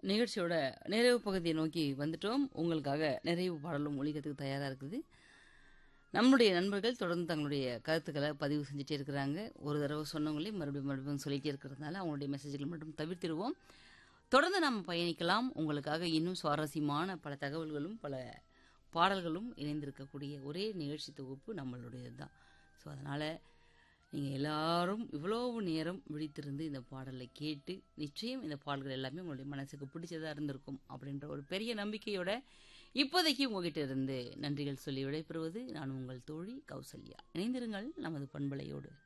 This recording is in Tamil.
நிகழ்ச்சியோட நிறைவு பகுதியை நோக்கி வந்துட்டோம். உங்களுக்காக நிறைவு பாடலும் ஒலிக்கிறதுக்கு தயாரா இருக்குது. நம்முடைய நண்பர்கள் தொடர்ந்து தங்களுடைய கருத்துக்களை பதிவு செஞ்சுட்டே இருக்கிறாங்க. ஒரு தடவை சொன்னவங்களே மறுபடியும் சொல்லிட்டே இருக்கிறதுனால அவங்களுடைய மெசேஜ்களை மட்டும் தவிர்த்திடுவோம். தொடர்ந்து நாம் பயணிக்கலாம். உங்களுக்காக இன்னும் சுவாரஸ்யமான பல தகவல்களும் பல பாடல்களும் இணைந்திருக்கக்கூடிய ஒரே நிகழ்ச்சி தொகுப்பு நம்மளுடையது தான். ஸோ அதனால் நீங்கள் எல்லாரும் இவ்வளவு நேரம் விழித்திருந்து இந்த பாடலை கேட்டு நிச்சயம் இந்த பாடல்கள் எல்லாமே உங்களுடைய மனசுக்கு பிடிச்சதாக இருந்திருக்கும் அப்படின்ற ஒரு பெரிய நம்பிக்கையோட இப்போதைக்கு உங்ககிட்ட இருந்து நன்றிகள் சொல்லி விடைபெறுவது நான் உங்கள் தோழி கௌசல்யா. இணைந்திருங்கள் நமது பண்பலையோடு.